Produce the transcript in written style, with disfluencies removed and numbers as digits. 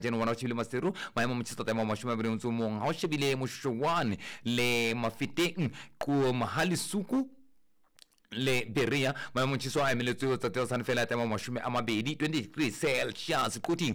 Januari chibile masteru maimo mchista tema mashuma bile mzumu nghaoshe bile mushuwan le mafite ku mahali suku le beria maimo mchiso aimile tuyo tateo sanfela tema mashume amabedi 20 degrees Celsius kuti